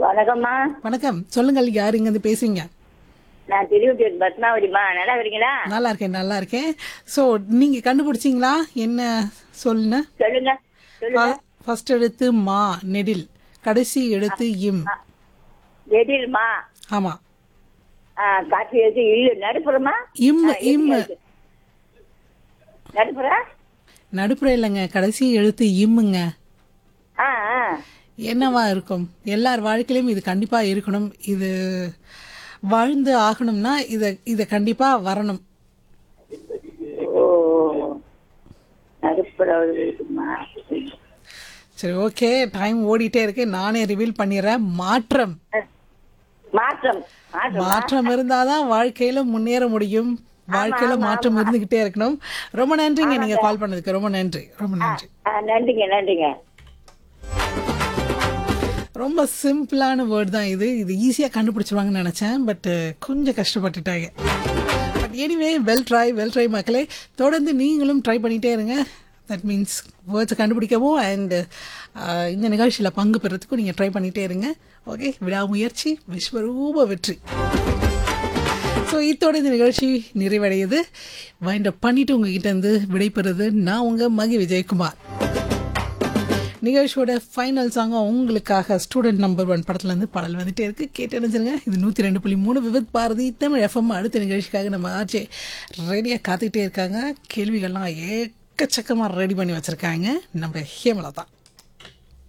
வணக்கம்மா. வணக்கம். சொல்லுங்கள், யார் இங்கேருந்து பேசுறீங்க? நான் திருவட்டூர் பத்மாவதிம்மா. நல்லா இருக்கீங்களா? நல்லா இருக்கேன், நல்லா இருக்கேன். ஸோ நீங்க கண்டுபிடிச்சிங்களா என்ன சொல்லுங்க? சொல்லுங்க சொல்லுங்க. ஃபர்ஸ்ட் எழுத்து மா, நெடில். கடைசி எழுத்து இம். எதில்மா? ஆமா, காட்சி எழுத்து இல்லு. நடுப்புறமா? இம் இம். நடுப்புற? நடுப்புற இல்லைங்க, கடைசி எழுத்து இம்முங்க. ஆ ஆ. என்னவா இருக்கும்? எல்லார் வாழ்க்கையிலும் இது கண்டிப்பா இருக்கணும். இது வாழ்ந்து ஆகணும்னா இத கண்டிப்பா வரணும். ஓ, நடுப்புற இருக்குமா? சரி, ஓகே. டைம் ஓடிட்டே இருக்கு. நானே ரிவீல் பண்ணிடுறேன். மாற்றம். மாற்றம். மாற்றமா? மாற்றம் இருந்தாதான் வாழ்க்கையில முன்னேற முடியும். வாழ்க்கையில ஆமா, மாற்றம் ஆமா. இருந்துகிட்டே இருக்கணும். ரொம்ப நன்றிங்க, நீங்க ஆமாங்க. கால் பண்ணதுக்கு. ரொம்ப நன்றி, ரொம்ப நன்றி. நன்றிங்க நன்றிங்க. ரொம்ப சிம்பிளான வேர்ட் தான் இது. இது ஈஸியாக கண்டுபிடிச்சிருவாங்கன்னு நினச்சேன். பட் கொஞ்சம் கஷ்டப்பட்டுட்டாங்க. பட் எனிவே, வெல் ட்ரை மக்களே. தொடர்ந்து நீங்களும் ட்ரை பண்ணிகிட்டே இருங்க. தட் மீன்ஸ் வேர்ட்ஸை கண்டுபிடிக்கவும் அண்ட் இந்த நிகழ்ச்சியில் பங்கு பெறத்துக்கும் நீங்கள் ட்ரை பண்ணிகிட்டே இருங்க. ஓகே, விடாமுயற்சி விஸ்வரூப வெற்றி. ஸோ இதோட இந்த நிகழ்ச்சி நிறைவடையுது. வைண்ட் அப் பண்ணிவிட்டு உங்ககிட்ட இருந்து விடைபெறுது நான் உங்கள் மகி விஜயகுமார். நிகழ்ச்சியோட ஃபைனல் சாங்காக உங்களுக்காக ஸ்டூடெண்ட் நம்பர் 1 படத்துலேருந்து பாடல் வந்துட்டே இருக்குது. கேட்டு அணிஞ்சிருங்க. இது 102.3 விவித் பாரதி தமிழ் எஃப்எம். அடுத்த நிகழ்ச்சிக்காக நம்ம ஆர்ஜே ரெடியாக காத்துக்கிட்டே இருக்காங்க. கேள்விகள்லாம் ஏக்கச்சக்கமாக ரெடி பண்ணி வச்சுருக்காங்க நம்ம ஹேமலதா.